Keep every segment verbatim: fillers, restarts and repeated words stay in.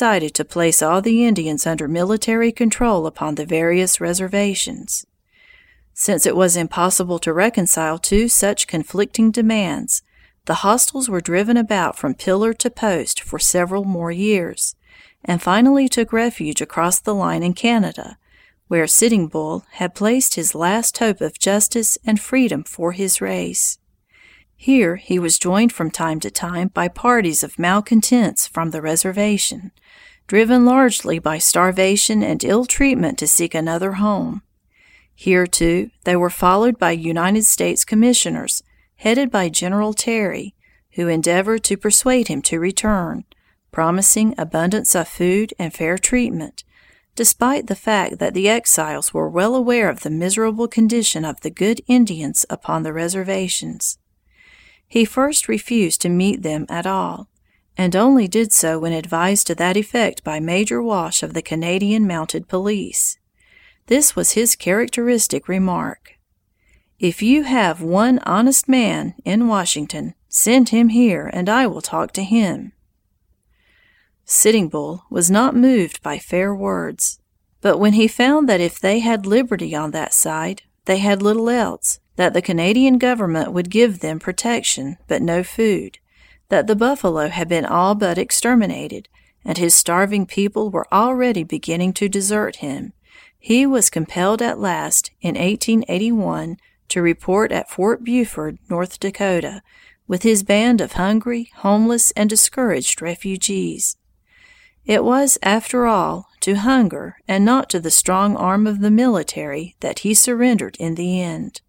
decided to place all the Indians under military control upon the various reservations. Since it was impossible to reconcile two such conflicting demands, the hostiles were driven about from pillar to post for several more years, and finally took refuge across the line in Canada, where Sitting Bull had placed his last hope of justice and freedom for his race. Here he was joined from time to time by parties of malcontents from the reservation, driven largely by starvation and ill treatment to seek another home. Here, too, they were followed by United States commissioners, headed by General Terry, who endeavored to persuade him to return, promising abundance of food and fair treatment, despite the fact that the exiles were well aware of the miserable condition of the good Indians upon the reservations. He first refused to meet them at all, and only did so when advised to that effect by Major Walsh of the Canadian Mounted Police. This was his characteristic remark: "If you have one honest man in Washington, send him here, and I will talk to him." Sitting Bull was not moved by fair words, but when he found that if they had liberty on that side, they had little else, that the Canadian government would give them protection but no food, that the buffalo had been all but exterminated, and his starving people were already beginning to desert him, he was compelled at last, in eighteen eighty-one, to report at Fort Buford, North Dakota, with his band of hungry, homeless, and discouraged refugees. It was, after all, to hunger and not to the strong arm of the military that he surrendered in the end.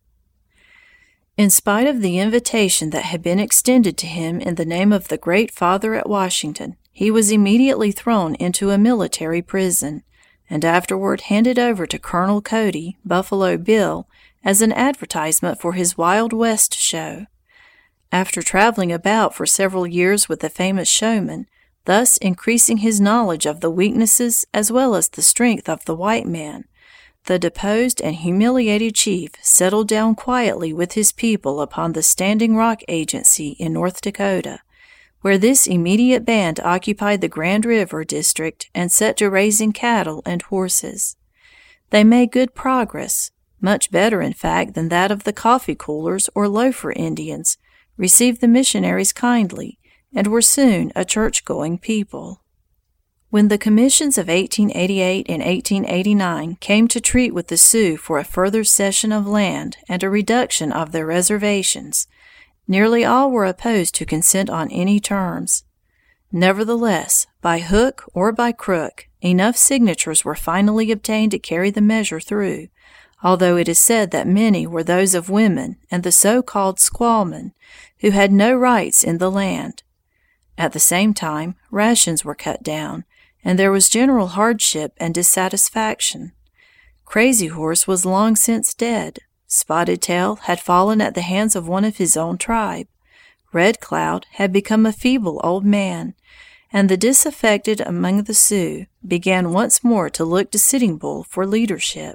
In spite of the invitation that had been extended to him in the name of the Great Father at Washington, he was immediately thrown into a military prison, and afterward handed over to Colonel Cody, Buffalo Bill, as an advertisement for his Wild West show. After traveling about for several years with the famous showman, thus increasing his knowledge of the weaknesses as well as the strength of the white man, the deposed and humiliated chief settled down quietly with his people upon the Standing Rock Agency in North Dakota, where this immediate band occupied the Grand River district and set to raising cattle and horses. They made good progress, much better in fact than that of the coffee coolers or loafer Indians, received the missionaries kindly, and were soon a church-going people. When the commissions of eighteen eighty-eight and eighteen eighty-nine came to treat with the Sioux for a further cession of land and a reduction of their reservations, nearly all were opposed to consent on any terms. Nevertheless, by hook or by crook, enough signatures were finally obtained to carry the measure through, although it is said that many were those of women and the so-called squawmen, who had no rights in the land. At the same time, rations were cut down, and there was general hardship and dissatisfaction. Crazy Horse was long since dead. Spotted Tail had fallen at the hands of one of his own tribe. Red Cloud had become a feeble old man, and the disaffected among the Sioux began once more to look to Sitting Bull for leadership.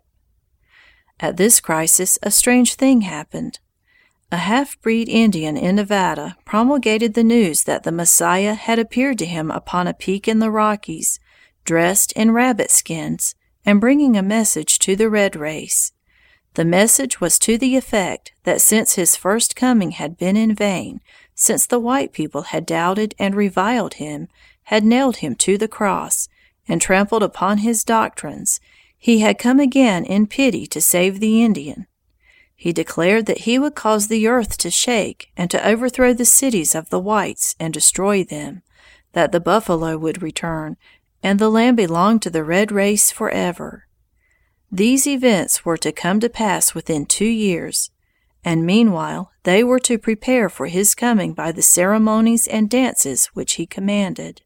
At this crisis a strange thing happened. A half-breed Indian in Nevada promulgated the news that the Messiah had appeared to him upon a peak in the Rockies, dressed in rabbit skins, and bringing a message to the red race. The message was to the effect that since his first coming had been in vain, since the white people had doubted and reviled him, had nailed him to the cross, and trampled upon his doctrines, he had come again in pity to save the Indian. He declared that he would cause the earth to shake and to overthrow the cities of the whites and destroy them, that the buffalo would return, and the land belong to the red race forever. These events were to come to pass within two years, and meanwhile they were to prepare for his coming by the ceremonies and dances which he commanded.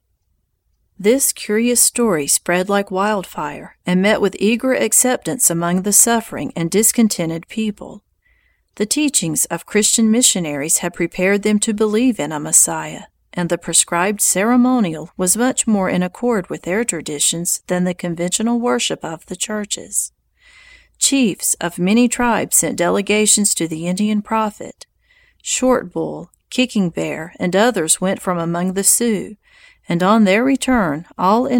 This curious story spread like wildfire and met with eager acceptance among the suffering and discontented people. The teachings of Christian missionaries had prepared them to believe in a Messiah, and the prescribed ceremonial was much more in accord with their traditions than the conventional worship of the churches. Chiefs of many tribes sent delegations to the Indian prophet. Short Bull, Kicking Bear, and others went from among the Sioux, and on their return all